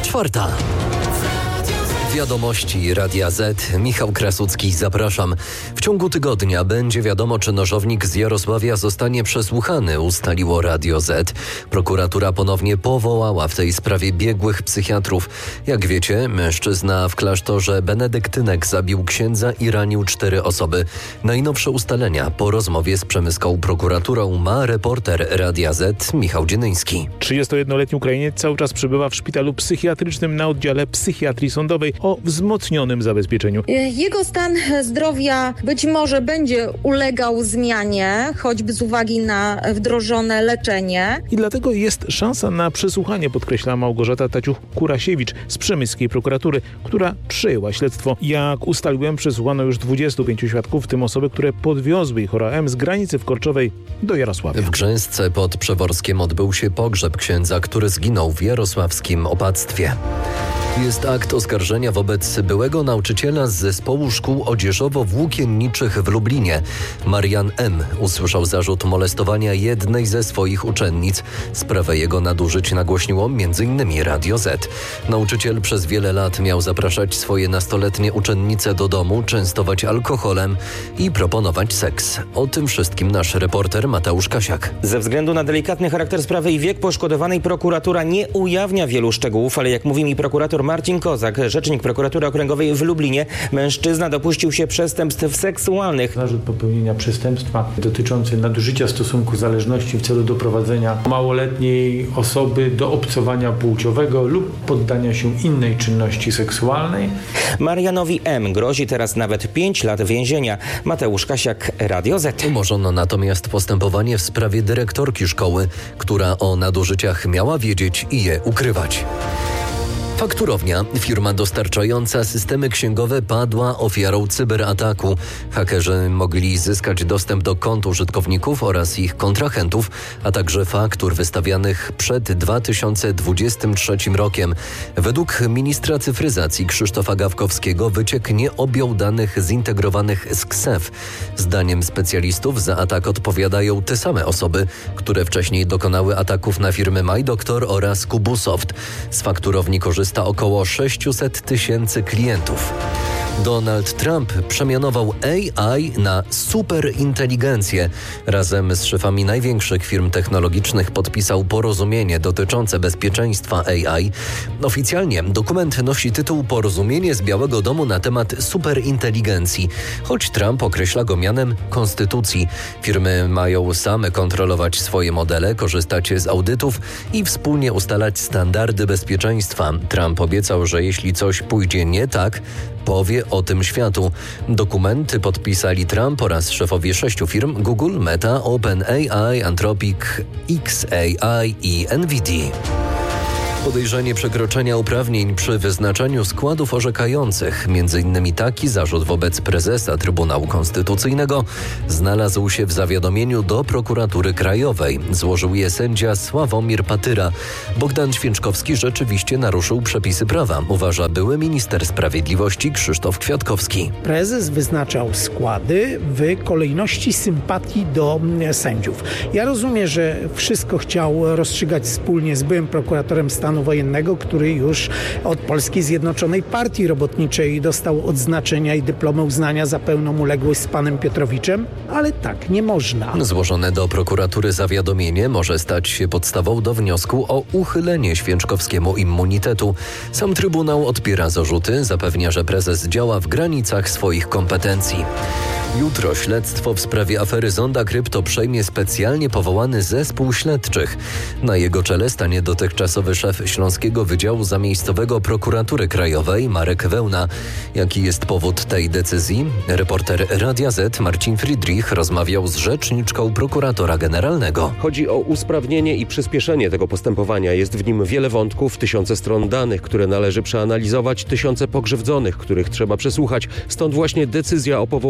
4. Wiadomości Radia Z. Michał Krasucki, zapraszam. W ciągu tygodnia będzie wiadomo, czy nożownik z Jarosławia zostanie przesłuchany, ustaliło Radio Z. Prokuratura ponownie powołała w tej sprawie biegłych psychiatrów. Jak wiecie, mężczyzna w klasztorze benedyktynek zabił księdza i ranił 4 osoby. Najnowsze ustalenia po rozmowie z przemyską prokuraturą ma reporter Radia Z Michał Dzienyński. 31-letni Ukrainiec cały czas przebywa w szpitalu psychiatrycznym na oddziale psychiatrii sądowej o wzmocnionym zabezpieczeniu. Jego stan zdrowia być może będzie ulegał zmianie, choćby z uwagi na wdrożone leczenie. I dlatego jest szansa na przesłuchanie, podkreśla Małgorzata Taciuch-Kurasiewicz z przemyskiej prokuratury, która przejęła śledztwo. Jak ustaliłem, przesłuchano już 25 świadków, w tym osoby, które podwiozły ich ORM z granicy w Korczowej do Jarosławia. W Grzęsce pod Przeworskiem odbył się pogrzeb księdza, który zginął w jarosławskim opactwie. Jest akt oskarżenia wobec byłego nauczyciela z zespołu szkół odzieżowo-włókienniczych w Lublinie. Marian M. usłyszał zarzut molestowania jednej ze swoich uczennic. Sprawę jego nadużyć nagłośniło m.in. Radio Z. Nauczyciel przez wiele lat miał zapraszać swoje nastoletnie uczennice do domu, częstować alkoholem i proponować seks. O tym wszystkim nasz reporter Mateusz Kasiak. Ze względu na delikatny charakter sprawy i wiek poszkodowanej prokuratura nie ujawnia wielu szczegółów, ale jak mówi mi prokurator Marcin Kozak, rzecznik prokuratury okręgowej w Lublinie, mężczyzna dopuścił się przestępstw seksualnych. Zarzut popełnienia przestępstwa dotyczący nadużycia stosunku zależności w celu doprowadzenia małoletniej osoby do obcowania płciowego lub poddania się innej czynności seksualnej. Marianowi M. grozi teraz nawet 5 lat więzienia. Mateusz Kasiak, Radio Z. Umorzono natomiast postępowanie w sprawie dyrektorki szkoły, która o nadużyciach miała wiedzieć i je ukrywać. Fakturownia, firma dostarczająca systemy księgowe, padła ofiarą cyberataku. Hakerzy mogli zyskać dostęp do kont użytkowników oraz ich kontrahentów, a także faktur wystawianych przed 2023 rokiem. Według ministra cyfryzacji Krzysztofa Gawkowskiego wyciek nie objął danych zintegrowanych z KSEF. Zdaniem specjalistów za atak odpowiadają te same osoby, które wcześniej dokonały ataków na firmy MyDoctor oraz Kubusoft. Z fakturowni korzysta około 600 tysięcy klientów. Donald Trump przemianował AI na superinteligencję. Razem z szefami największych firm technologicznych podpisał porozumienie dotyczące bezpieczeństwa AI. Oficjalnie dokument nosi tytuł Porozumienie z Białego Domu na temat superinteligencji, choć Trump określa go mianem konstytucji. Firmy mają same kontrolować swoje modele, korzystać z audytów i wspólnie ustalać standardy bezpieczeństwa. Trump obiecał, że jeśli coś pójdzie nie tak, powie o tym światu. Dokumenty podpisali Trump oraz szefowie 6 firm: Google, Meta, OpenAI, Anthropic, xAI i NVIDIA. Podejrzenie przekroczenia uprawnień przy wyznaczaniu składów orzekających, m.in. taki zarzut wobec prezesa Trybunału Konstytucyjnego, znalazł się w zawiadomieniu do Prokuratury Krajowej. Złożył je sędzia Sławomir Patyra. Bogdan Święczkowski rzeczywiście naruszył przepisy prawa, uważa były minister sprawiedliwości Krzysztof Kwiatkowski. Prezes wyznaczał składy w kolejności sympatii do sędziów. Ja rozumiem, że wszystko chciał rozstrzygać wspólnie z byłym prokuratorem stanu wojennego, który już od Polskiej Zjednoczonej Partii Robotniczej dostał odznaczenia i dyplomę uznania za pełną uległość z panem Piotrowiczem, ale tak nie można. Złożone do prokuratury zawiadomienie może stać się podstawą do wniosku o uchylenie Święczkowskiemu immunitetu. Sam Trybunał odpiera zarzuty, zapewnia, że prezes działa w granicach swoich kompetencji. Jutro śledztwo w sprawie afery Zonda Krypto przejmie specjalnie powołany zespół śledczych. Na jego czele stanie dotychczasowy szef Śląskiego Wydziału Zamiejscowego Prokuratury Krajowej Marek Wełna. Jaki jest powód tej decyzji? Reporter Radia Z Marcin Friedrich rozmawiał z rzeczniczką prokuratora generalnego. Chodzi o usprawnienie i przyspieszenie tego postępowania. Jest w nim wiele wątków, tysiące stron danych, które należy przeanalizować, tysiące pokrzywdzonych, których trzeba przesłuchać. Stąd właśnie decyzja o powołaniu zespołu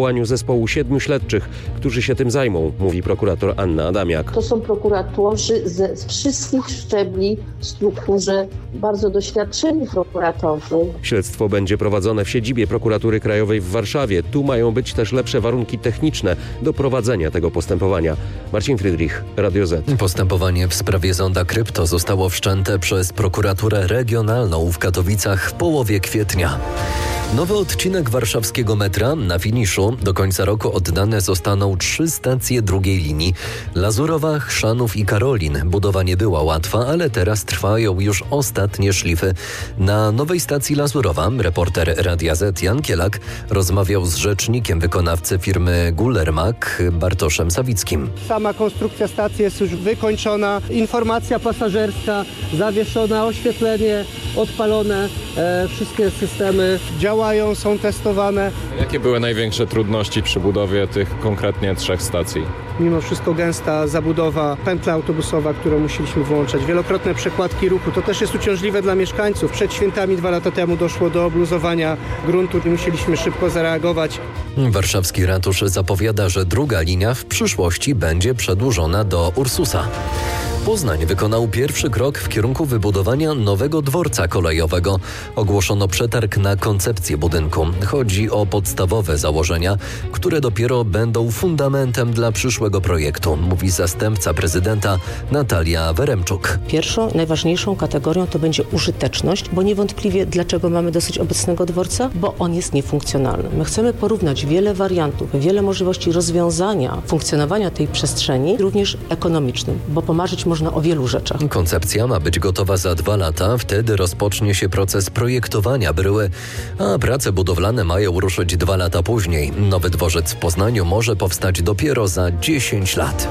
zespołu 7 śledczych, którzy się tym zajmą, mówi prokurator Anna Adamiak. To są prokuratorzy z wszystkich szczebli w strukturze, bardzo doświadczeni prokuratorzy. Śledztwo będzie prowadzone w siedzibie Prokuratury Krajowej w Warszawie. Tu mają być też lepsze warunki techniczne do prowadzenia tego postępowania. Marcin Friedrich, Radio Z. Postępowanie w sprawie zonda krypto zostało wszczęte przez prokuraturę regionalną w Katowicach w połowie kwietnia. Nowy odcinek warszawskiego metra na finiszu. Do końca roku oddane zostaną 3 stacje drugiej linii. Lazurowa, Chrzanów i Karolin. Budowa nie była łatwa, ale teraz trwają już ostatnie szlify. Na nowej stacji Lazurowa reporter Radia Z Jan Kielak rozmawiał z rzecznikiem wykonawcy firmy Gullermak Bartoszem Sawickim. Sama konstrukcja stacji jest już wykończona, informacja pasażerska zawieszona, oświetlenie odpalone, wszystkie systemy działają, są testowane. Jakie były największe trudności przy budowie tych konkretnie 3 stacji? Mimo wszystko gęsta zabudowa, pętla autobusowa, którą musieliśmy włączać, wielokrotne przekładki ruchu. To też jest uciążliwe dla mieszkańców. Przed świętami 2 lata temu doszło do obluzowania gruntu i musieliśmy szybko zareagować. Warszawski ratusz zapowiada, że druga linia w przyszłości będzie przedłużona do Ursusa. Poznań wykonał pierwszy krok w kierunku wybudowania nowego dworca kolejowego. Ogłoszono przetarg na koncepcję budynku. Chodzi o podstawowe założenia, które dopiero będą fundamentem dla przyszłego projektu, mówi zastępca prezydenta Natalia Weremczuk. Pierwszą, najważniejszą kategorią to będzie użyteczność, bo niewątpliwie dlaczego mamy dosyć obecnego dworca? Bo on jest niefunkcjonalny. My chcemy porównać wiele wariantów, wiele możliwości rozwiązania funkcjonowania tej przestrzeni, również ekonomicznym, bo pomarzyć można o wielu rzeczach. Koncepcja ma być gotowa za 2 lata, wtedy rozpocznie się proces projektowania bryły, a prace budowlane mają ruszyć 2 lata później. Nowy dworzec w Poznaniu może powstać dopiero za 10 lat.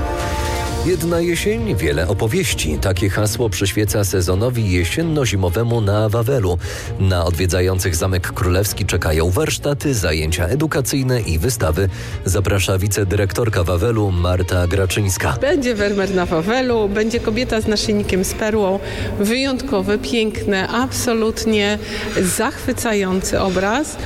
Jedna jesień, wiele opowieści. Takie hasło przyświeca sezonowi jesienno-zimowemu na Wawelu. Na odwiedzających Zamek Królewski czekają warsztaty, zajęcia edukacyjne i wystawy. Zaprasza wicedyrektorka Wawelu Marta Graczyńska. Będzie Wermer na Wawelu, będzie kobieta z naszyjnikiem z perłą. Wyjątkowy, piękny, absolutnie zachwycający obraz.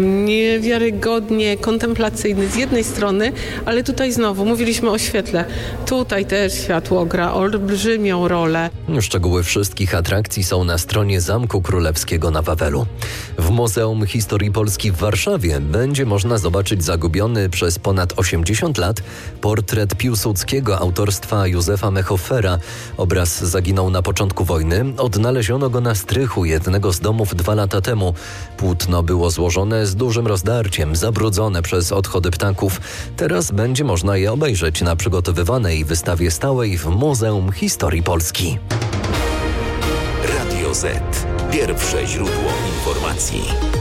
Niewiarygodnie kontemplacyjny z jednej strony, ale tutaj znowu mówiliśmy o świetle. Tutaj też światło gra olbrzymią rolę. Szczegóły wszystkich atrakcji są na stronie Zamku Królewskiego na Wawelu. W Muzeum Historii Polski w Warszawie będzie można zobaczyć zagubiony przez ponad 80 lat portret Piłsudskiego autorstwa Józefa Mehoffera. Obraz zaginął na początku wojny. Odnaleziono go na strychu jednego z domów 2 lata temu. Płótno było złożone z dużym rozdarciem, zabrudzone przez odchody ptaków. Teraz będzie można je obejrzeć na przygotowywanej wystawie stałej w Muzeum Historii Polski. Radio Z. Pierwsze źródło informacji.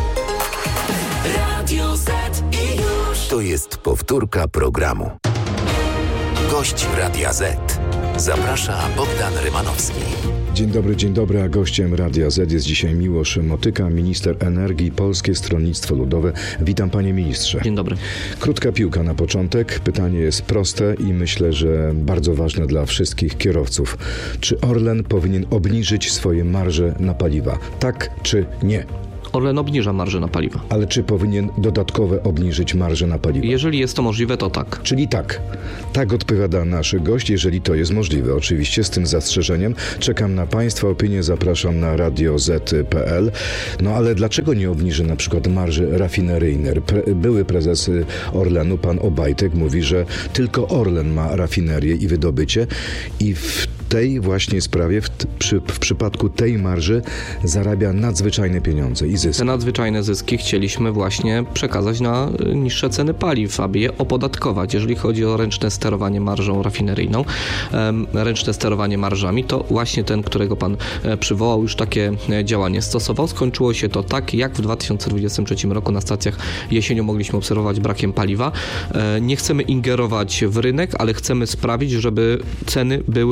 Radio Z i już. To jest powtórka programu. Gość Radia Z. Zaprasza Bogdan Rymanowski. Dzień dobry, a gościem Radia Z jest dzisiaj Miłosz Motyka, minister energii, Polskie Stronnictwo Ludowe. Witam panie ministrze. Dzień dobry. Krótka piłka na początek. Pytanie jest proste i myślę, że bardzo ważne dla wszystkich kierowców. Czy Orlen powinien obniżyć swoje marże na paliwa? Tak czy nie? Orlen obniża marże na paliwa. Ale czy powinien dodatkowe obniżyć marże na paliwa? Jeżeli jest to możliwe, to tak. Czyli tak. Tak odpowiada nasz gość, jeżeli to jest możliwe. Oczywiście z tym zastrzeżeniem. Czekam na państwa opinię, zapraszam na radioz.pl. No ale dlaczego nie obniży na przykład marży rafineryjnej? Były prezes Orlenu, pan Obajtek, mówi, że tylko Orlen ma rafinerię i wydobycie i w tej właśnie sprawie, w przypadku tej marży zarabia nadzwyczajne pieniądze i zyski. Te nadzwyczajne zyski chcieliśmy właśnie przekazać na niższe ceny paliw, aby je opodatkować. Jeżeli chodzi o ręczne sterowanie marżą rafineryjną, ręczne sterowanie marżami, to właśnie ten, którego pan przywołał, już takie działanie stosował. Skończyło się to tak, jak w 2023 roku na stacjach jesienią mogliśmy obserwować brakiem paliwa. Nie chcemy ingerować w rynek, ale chcemy sprawić, żeby ceny były niższe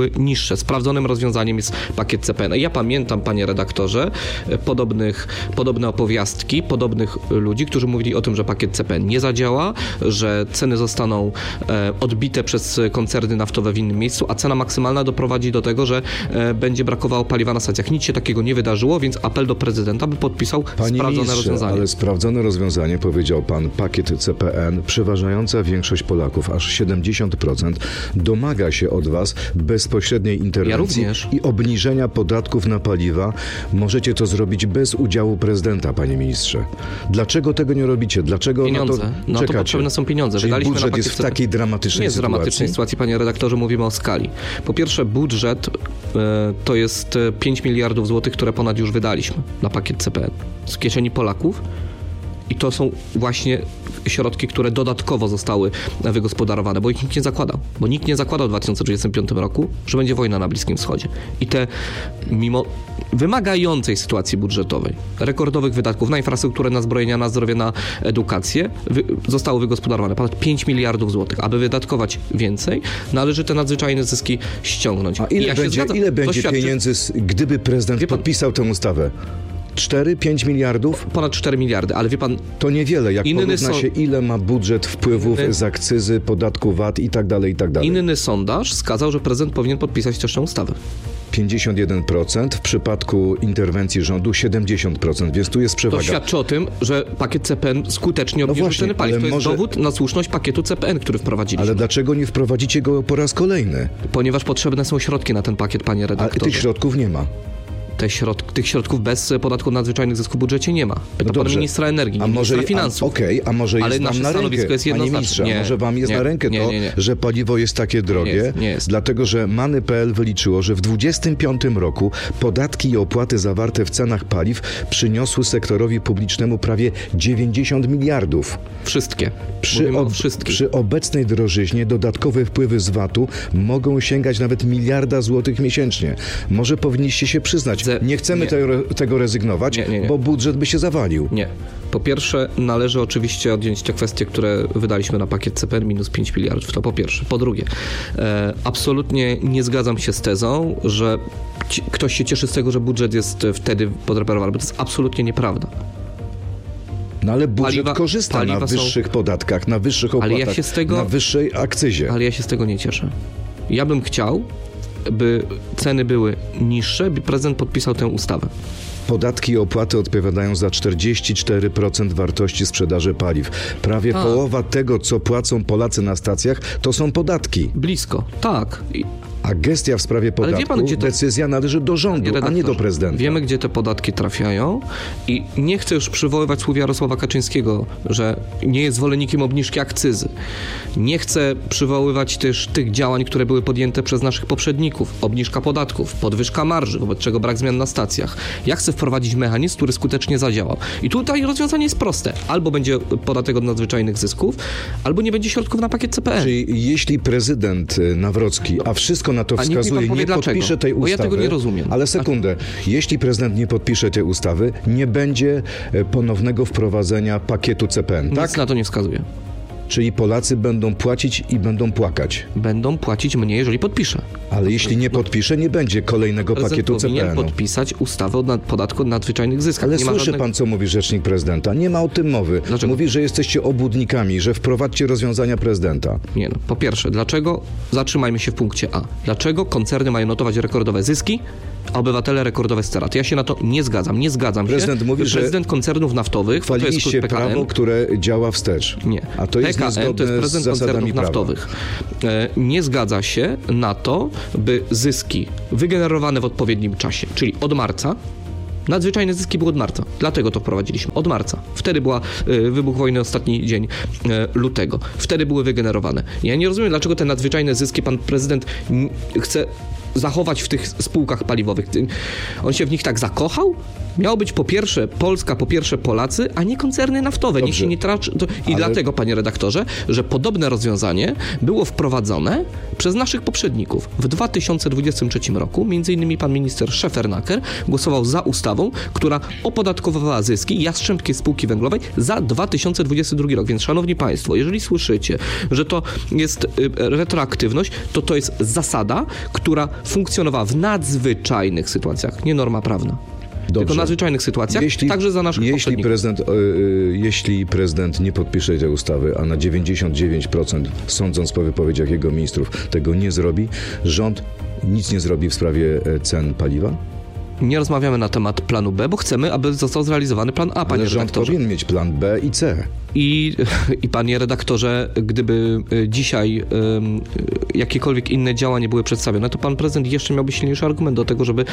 ministrze, sprawdzonym rozwiązaniem jest pakiet CPN. Ja pamiętam, panie redaktorze, podobne opowiastki, podobnych ludzi, którzy mówili o tym, że pakiet CPN nie zadziała, że ceny zostaną odbite przez koncerny naftowe w innym miejscu, a cena maksymalna doprowadzi do tego, że będzie brakowało paliwa na stacjach. Nic się takiego nie wydarzyło, więc apel do prezydenta, by podpisał sprawdzone rozwiązanie. Ale sprawdzone rozwiązanie, powiedział pan, pakiet CPN, przeważająca większość Polaków, aż 70%, domaga się od was bezpośredniej interwencji i obniżenia podatków na paliwa. Możecie to zrobić bez udziału prezydenta, panie ministrze. Dlaczego tego nie robicie? Dlaczego pieniądze. Na to to potrzebne są pieniądze. Czyli wydaliśmy budżet na jest w takiej dramatycznej sytuacji? Nie jest dramatycznej sytuacji, panie redaktorze, mówimy o skali. Po pierwsze, budżet to jest 5 miliardów złotych, które ponad już wydaliśmy na pakiet CPN z kieszeni Polaków. I to są właśnie środki, które dodatkowo zostały wygospodarowane, bo ich nikt nie zakładał. Bo nikt nie zakładał w 2035 roku, że będzie wojna na Bliskim Wschodzie. I te, mimo wymagającej sytuacji budżetowej, rekordowych wydatków na infrastrukturę, na zbrojenia, na zdrowie, na edukację, zostało wygospodarowane ponad 5 miliardów złotych. Aby wydatkować więcej, należy te nadzwyczajne zyski ściągnąć. A ile będzie pieniędzy, gdyby prezydent podpisał tę ustawę? 4-5 miliardów? Ponad 4 miliardy, ale wie pan... To niewiele, jak porówna się, ile ma budżet wpływów z akcyzy, podatku VAT i tak dalej, i tak dalej. Inny sondaż wskazał, że prezydent powinien podpisać też tę ustawę. 51%, w przypadku interwencji rządu 70%, więc tu jest przewaga. To świadczy o tym, że pakiet CPN skutecznie obniżył ceny paliw. To jest dowód na słuszność pakietu CPN, który wprowadziliśmy. Ale dlaczego nie wprowadzicie go po raz kolejny? Ponieważ potrzebne są środki na ten pakiet, panie redaktorze. A tych środków nie ma. Tych środków bez podatku nadzwyczajnych zysków w budżecie nie ma. Pyta pan ministra energii, ministra finansów. A może jest wam na rękę, panie ministrze, może wam jest na rękę to, że paliwo jest takie drogie, nie jest. Dlatego, że Many.pl wyliczyło, że w 2025 roku podatki i opłaty zawarte w cenach paliw przyniosły sektorowi publicznemu prawie 90 miliardów. Wszystkie. Przy obecnej drożyźnie dodatkowe wpływy z VAT-u mogą sięgać nawet miliarda złotych miesięcznie. Może powinniście się przyznać, nie chcemy tego rezygnować, bo budżet by się zawalił. Nie. Po pierwsze, należy oczywiście odjąć te kwestie, które wydaliśmy na pakiet CPN, minus 5 miliardów. To po pierwsze. Po drugie, absolutnie nie zgadzam się z tezą, że ktoś się cieszy z tego, że budżet jest wtedy podreperowany, bo to jest absolutnie nieprawda. No ale budżet korzysta na wyższych podatkach, na wyższych opłatach, na wyższej akcyzie. Ale ja się z tego nie cieszę. Ja bym chciał, by ceny były niższe, by prezydent podpisał tę ustawę. Podatki i opłaty odpowiadają za 44% wartości sprzedaży paliw. Prawie połowa tego, co płacą Polacy na stacjach, to są podatki. Blisko, tak. A gestia w sprawie podatku, decyzja należy do rządu, a nie do prezydenta. Wiemy, gdzie te podatki trafiają i nie chcę już przywoływać słów Jarosława Kaczyńskiego, że nie jest zwolennikiem obniżki akcyzy. Nie chcę przywoływać też tych działań, które były podjęte przez naszych poprzedników. Obniżka podatków, podwyżka marży, wobec czego brak zmian na stacjach. Ja chcę wprowadzić mechanizm, który skutecznie zadziałał. I tutaj rozwiązanie jest proste. Albo będzie podatek od nadzwyczajnych zysków, albo nie będzie środków na pakiet CPN. Czyli jeśli prezydent Nawrocki, a wszystko na to wskazuje, nie podpisze tej ustawy. Bo ja tego nie rozumiem. Ale sekundę. Jeśli prezydent nie podpisze tej ustawy, nie będzie ponownego wprowadzenia pakietu CPN, tak? Nic na to nie wskazuje. Czyli Polacy będą płacić i będą płakać. Będą płacić mniej, jeżeli podpisze. Ale jeśli nie podpisze, nie będzie kolejnego pakietu CPN. Powinien podpisać ustawę o podatku od nadzwyczajnych zyskach. Ale słyszy pan, co mówi rzecznik prezydenta. Nie ma o tym mowy. Dlaczego? Mówi, że jesteście obłudnikami, że wprowadźcie rozwiązania prezydenta. Nie no. Po pierwsze, dlaczego, zatrzymajmy się w punkcie A. Dlaczego koncerny mają notować rekordowe zyski, a obywatele rekordowe straty? Ja się na to nie zgadzam. Nie zgadzam prezydent się. Mówi, prezydent koncernów naftowych, chwaliliście prawo, które działa wstecz. Nie. A to jest PKN to jest prezydent koncernów naftowych. Nie zgadza się na to, by zyski wygenerowane w odpowiednim czasie, czyli od marca, nadzwyczajne zyski były od marca. Dlatego to wprowadziliśmy. Od marca. Wtedy była wybuch wojny, ostatni dzień lutego. Wtedy były wygenerowane. Ja nie rozumiem, dlaczego te nadzwyczajne zyski pan prezydent chce zachować w tych spółkach paliwowych. On się w nich tak zakochał? Miało być po pierwsze Polska, po pierwsze Polacy, a nie koncerny naftowe. Niech się nie traci. I dlatego, panie redaktorze, że podobne rozwiązanie było wprowadzone przez naszych poprzedników. W 2023 roku, między innymi pan minister Szefernaker głosował za ustawą, która opodatkowywała zyski Jastrzębskiej Spółki Węglowej za 2022 rok. Więc szanowni państwo, jeżeli słyszycie, że to jest retroaktywność, to jest zasada, która funkcjonowała w nadzwyczajnych sytuacjach, nie norma prawna. Dobrze. Tylko w nadzwyczajnych sytuacjach, także za naszych poprzedników. Jeśli prezydent nie podpisze tej ustawy, a na 99%, sądząc po wypowiedziach jego ministrów, tego nie zrobi, rząd nic nie zrobi w sprawie cen paliwa? Nie rozmawiamy na temat planu B, bo chcemy, aby został zrealizowany plan A, panie redaktorze. Rząd powinien mieć plan B i C. I panie redaktorze, gdyby dzisiaj jakiekolwiek inne działania były przedstawione, to pan prezydent jeszcze miałby silniejszy argument do tego, żeby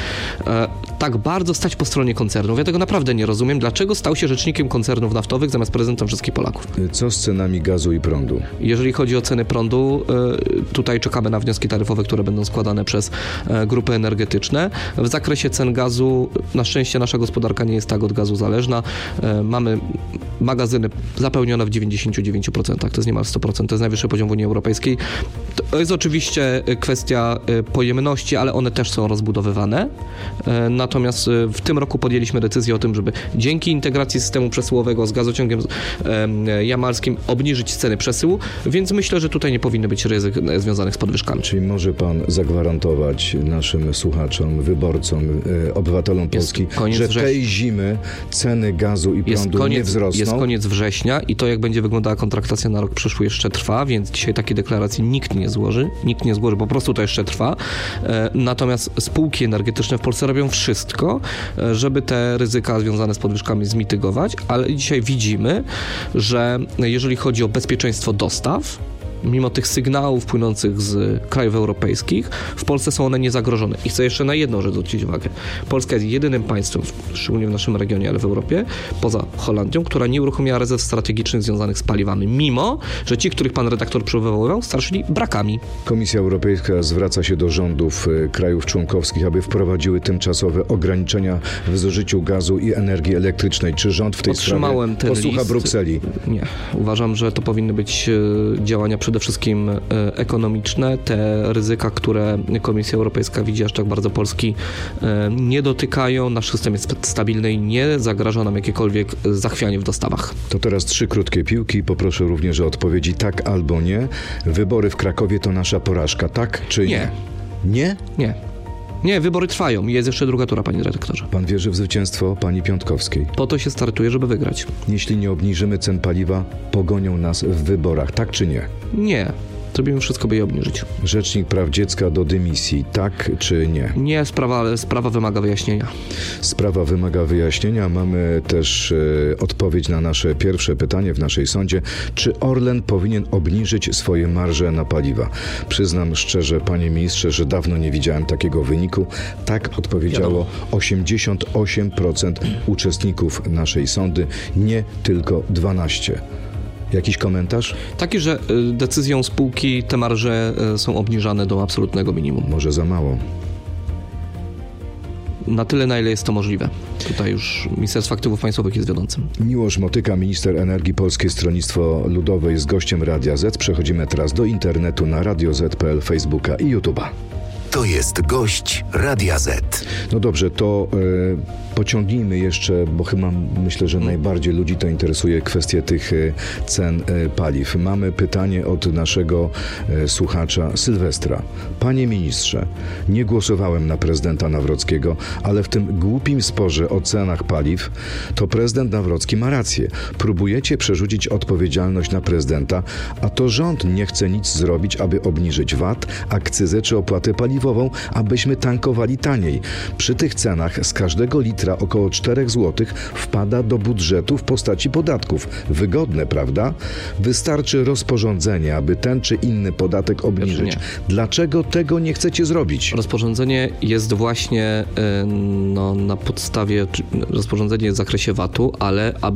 tak bardzo stać po stronie koncernów. Ja tego naprawdę nie rozumiem. Dlaczego stał się rzecznikiem koncernów naftowych zamiast prezydentem wszystkich Polaków? Co z cenami gazu i prądu? Jeżeli chodzi o ceny prądu, tutaj czekamy na wnioski taryfowe, które będą składane przez grupy energetyczne. W zakresie cen gazu, na szczęście nasza gospodarka nie jest tak od gazu zależna. Mamy magazyny zapełnione w 99%, to jest niemal 100%, to jest najwyższy poziom w Unii Europejskiej. To jest oczywiście kwestia pojemności, ale one też są rozbudowywane. Natomiast w tym roku podjęliśmy decyzję o tym, żeby dzięki integracji systemu przesyłowego z gazociągiem jamalskim obniżyć ceny przesyłu, więc myślę, że tutaj nie powinny być ryzyk związanych z podwyżkami. Czyli może pan zagwarantować naszym słuchaczom, wyborcom, obywatelom Polski, że tej zimy ceny gazu i prądu nie wzrosną? Jest koniec września i to, jak będzie wyglądała kontraktacja na rok przyszły, jeszcze trwa, więc dzisiaj takiej deklaracji nikt nie złoży, po prostu to jeszcze trwa. Natomiast spółki energetyczne w Polsce robią wszystko, żeby te ryzyka związane z podwyżkami zmitygować, ale dzisiaj widzimy, że jeżeli chodzi o bezpieczeństwo dostaw, mimo tych sygnałów płynących z krajów europejskich, w Polsce są one niezagrożone. I chcę jeszcze na jedną rzecz zwrócić uwagę. Polska jest jedynym państwem, szczególnie w naszym regionie, ale w Europie, poza Holandią, która nie uruchomiła rezerw strategicznych związanych z paliwami, mimo że ci, których pan redaktor przywoływał, straszyli brakami. Komisja Europejska zwraca się do rządów krajów członkowskich, aby wprowadziły tymczasowe ograniczenia w zużyciu gazu i energii elektrycznej. Czy rząd w tej sprawie posłucha Brukseli? Nie. Uważam, że to powinny być działania przede wszystkim ekonomiczne. Te ryzyka, które Komisja Europejska widzi, aż tak bardzo Polski nie dotykają. Nasz system jest stabilny i nie zagraża nam jakiekolwiek zachwianie w dostawach. To teraz 3 krótkie piłki. Poproszę również o odpowiedzi tak albo nie. Wybory w Krakowie to nasza porażka, tak czy nie? Nie? Nie. Nie, wybory trwają i jest jeszcze druga tura, panie redaktorze. Pan wierzy w zwycięstwo pani Piontkowskiej? Po to się startuje, żeby wygrać. Jeśli nie obniżymy cen paliwa, pogonią nas w wyborach, tak czy nie? Nie. Zrobimy wszystko, by je obniżyć. Rzecznik Praw Dziecka do dymisji, tak czy nie? Nie, sprawa wymaga wyjaśnienia. Sprawa wymaga wyjaśnienia. Mamy też odpowiedź na nasze pierwsze pytanie w naszej sądzie. Czy Orlen powinien obniżyć swoje marże na paliwa? Przyznam szczerze, panie ministrze, że dawno nie widziałem takiego wyniku. Tak odpowiedziało 88% uczestników naszej sądy, nie tylko 12%. Jakiś komentarz? Taki, że decyzją spółki te marże są obniżane do absolutnego minimum. Może za mało. Na tyle, na ile jest to możliwe. Tutaj już Ministerstwo Aktywów Państwowych jest wiodącym. Miłosz Motyka, minister energii, Polskie Stronnictwo Ludowe, jest gościem Radia Z. Przechodzimy teraz do internetu na radioz.pl, Facebooka i YouTube'a. To jest gość Radia Z. No dobrze, to pociągnijmy jeszcze, bo chyba myślę, że najbardziej ludzi to interesuje kwestia tych cen paliw. Mamy pytanie od naszego słuchacza Sylwestra. Panie ministrze, nie głosowałem na prezydenta Nawrockiego, ale w tym głupim sporze o cenach paliw to prezydent Nawrocki ma rację. Próbujecie przerzucić odpowiedzialność na prezydenta, a to rząd nie chce nic zrobić, aby obniżyć VAT, akcyzę czy opłatę paliwową, abyśmy tankowali taniej. Przy tych cenach z każdego litra około 4 zł wpada do budżetu w postaci podatków. Wygodne, prawda? Wystarczy rozporządzenie, aby ten czy inny podatek obniżyć. Dlaczego tego nie chcecie zrobić? Rozporządzenie jest właśnie na podstawie, rozporządzenie jest w zakresie VAT-u, ale aby